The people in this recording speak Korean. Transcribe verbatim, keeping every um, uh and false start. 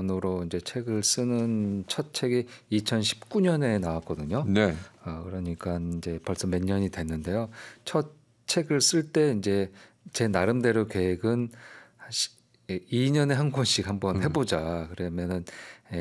원으로 이제 책을 쓰는 첫 책이 이천십구 년에 나왔거든요. 네. 어, 그러니까 이제 벌써 몇 년이 됐는데요. 첫 책을 쓸 때 이제 제 나름대로 계획은 한 이 년에 한 권씩 한번 음. 해보자. 그러면은